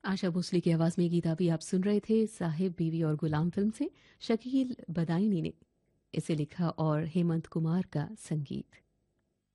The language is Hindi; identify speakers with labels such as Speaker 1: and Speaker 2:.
Speaker 1: आशा भोसले की आवाज में गीत अभी आप सुन रहे थे साहिब बीवी और गुलाम फिल्म से। शकील बदायूनी ने इसे लिखा और हेमंत कुमार का संगीत।